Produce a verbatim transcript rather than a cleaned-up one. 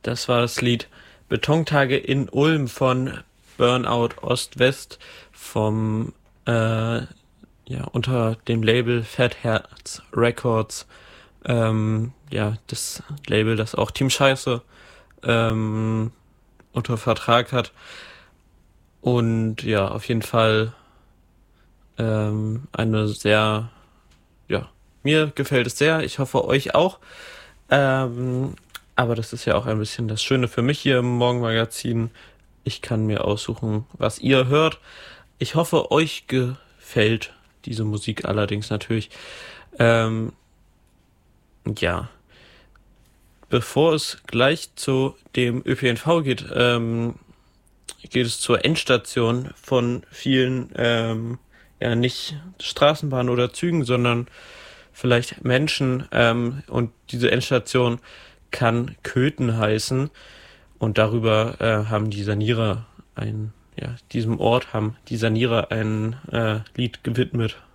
Das war das Lied Betontage in Ulm von Burnout Ost-West vom äh, ja unter dem Label Fat Herz Records. Ähm, ja, das Label, das auch Team Scheiße ähm, unter Vertrag hat. Und ja, auf jeden Fall ähm, eine sehr, ja, mir gefällt es sehr. Ich hoffe, euch auch. Ähm, aber das ist ja auch ein bisschen das Schöne für mich hier im Morgenmagazin. Ich kann mir aussuchen, was ihr hört. Ich hoffe, euch gefällt diese Musik allerdings natürlich. Ähm, ja, bevor es gleich zu dem Ö P N V geht, ähm, geht es zur Endstation von vielen, ähm, ja, nicht Straßenbahnen oder Zügen, sondern vielleicht Menschen. Ähm, und diese Endstation kann Köthen heißen. Und darüber äh, haben die Sanierer ein, ja, diesem Ort haben die Sanierer ein äh, Lied gewidmet.